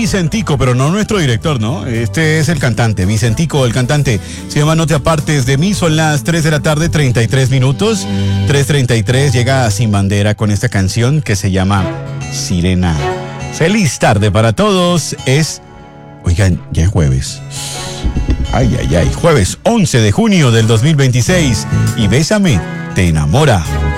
Vicentico, pero no nuestro director, ¿no? Este es el cantante, Vicentico, el cantante. Se llama No te apartes de mí, son las 3 de la tarde, 33 minutos. 3:33, llega Sin Bandera con esta canción que se llama Sirena. Feliz tarde para todos. Oigan, ya es jueves. Ay, jueves 11 de junio del 2026. Y Bésame, te enamora.